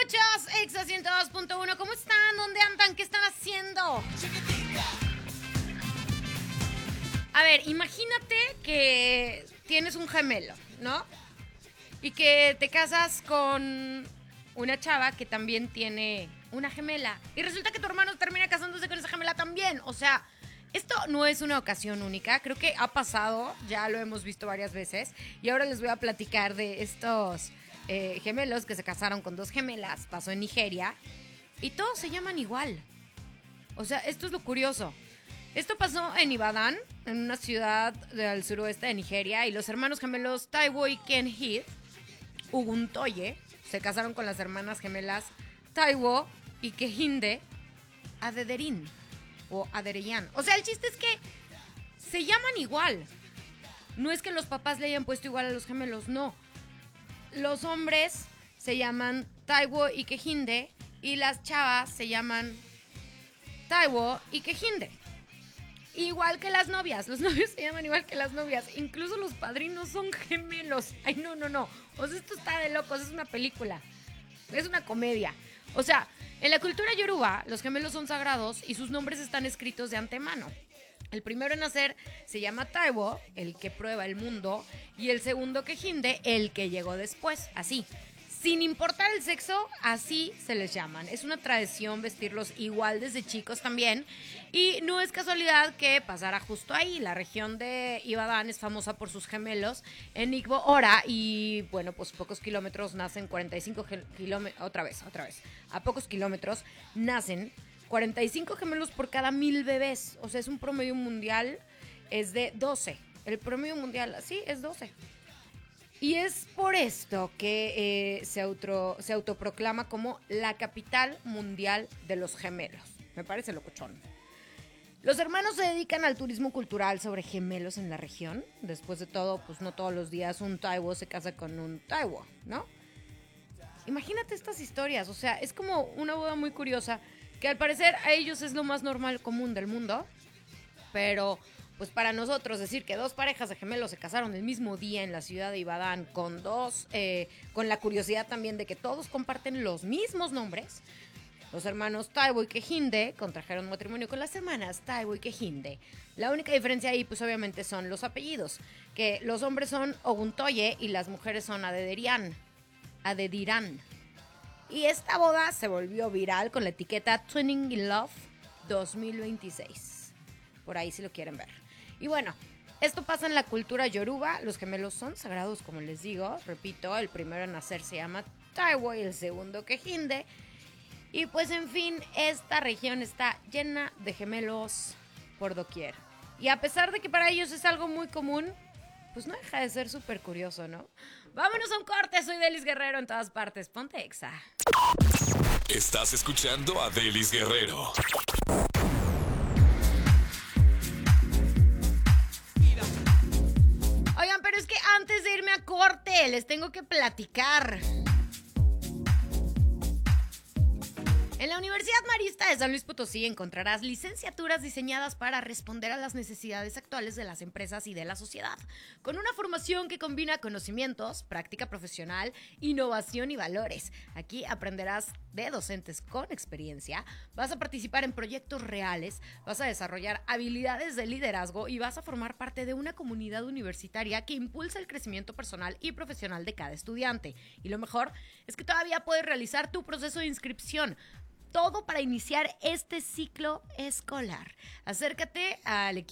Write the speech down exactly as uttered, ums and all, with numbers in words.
escuchas Exa ciento dos punto uno. ¿Cómo están? ¿Dónde andan? ¿Qué están haciendo? A ver, imagínate que tienes un gemelo, ¿no? Y que te casas con una chava que también tiene una gemela. Y resulta que tu hermano termina casándose con esa gemela también. O sea, esto no es una ocasión única. Creo que ha pasado, ya lo hemos visto varias veces. Y ahora les voy a platicar de estos eh, gemelos que se casaron con dos gemelas. Pasó en Nigeria. Y todos se llaman igual. O sea, esto es lo curioso. Esto pasó en Ibadan, en una ciudad del suroeste de Nigeria. Y los hermanos gemelos Taiwo y Kenhid Uguntoye se casaron con las hermanas gemelas Taiwo y Kehinde Adederin o Adereyan. O sea, el chiste es que se llaman igual. No es que los papás le hayan puesto igual a los gemelos, no. Los hombres se llaman Taiwo y Kehinde y las chavas se llaman Taiwo y Kehinde. Igual que las novias, los novios se llaman igual que las novias, incluso los padrinos son gemelos. Ay, no, no, no, o sea, esto está de locos, es una película, es una comedia. O sea, en la cultura yoruba, los gemelos son sagrados y sus nombres están escritos de antemano. El primero en nacer se llama Taiwo, el que prueba el mundo, y el segundo Kehinde, el que llegó después, así. Sin importar el sexo, así se les llaman. Es una tradición vestirlos igual desde chicos también. Y no es casualidad que pasara justo ahí. La región de Ibadan es famosa por sus gemelos en Igbo Ora. Y bueno, pues pocos kilómetros nacen cuarenta y cinco kilómetros. Otra vez, otra vez. A pocos kilómetros nacen cuarenta y cinco gemelos por cada mil bebés. O sea, es un promedio mundial, es de doce. El promedio mundial, sí, es doce. Y es por esto que eh, se, auto, se autoproclama como la capital mundial de los gemelos. Me parece locochón. Los hermanos se dedican al turismo cultural sobre gemelos en la región. Después de todo, pues no todos los días un Taiwo se casa con un Taiwo, ¿no? Imagínate estas historias, o sea, es como una boda muy curiosa, que al parecer a ellos es lo más normal, común del mundo, pero pues para nosotros decir que dos parejas de gemelos se casaron el mismo día en la ciudad de Ibadan con dos, eh, con la curiosidad también de que todos comparten los mismos nombres. Los hermanos Taiwo y Kehinde contrajeron matrimonio con las hermanas Taiwo y Kehinde. La única diferencia ahí pues obviamente son los apellidos, que los hombres son Oguntoye y las mujeres son Adederian, Adediran. Y esta boda se volvió viral con la etiqueta Twinning in Love dos mil veintiséis. Por ahí si lo quieren ver. Y bueno, esto pasa en la cultura yoruba. Los gemelos son sagrados, como les digo. Repito, el primero en nacer se llama Taiwo y el segundo Kehinde. Y pues en fin, esta región está llena de gemelos por doquier. Y a pesar de que para ellos es algo muy común, pues no deja de ser súper curioso, ¿no? Vámonos a un corte, soy Delis Guerrero en todas partes. Ponte Exa. Estás escuchando a Delis Guerrero. Oigan, pero es que antes de irme a corte, les tengo que platicar. En la Universidad Marista de San Luis Potosí encontrarás licenciaturas diseñadas para responder a las necesidades actuales de las empresas y de la sociedad, con una formación que combina conocimientos, práctica profesional, innovación y valores. Aquí aprenderás de docentes con experiencia, vas a participar en proyectos reales, vas a desarrollar habilidades de liderazgo y vas a formar parte de una comunidad universitaria que impulsa el crecimiento personal y profesional de cada estudiante. Y lo mejor es que todavía puedes realizar tu proceso de inscripción. Todo para iniciar este ciclo escolar. Acércate al equipo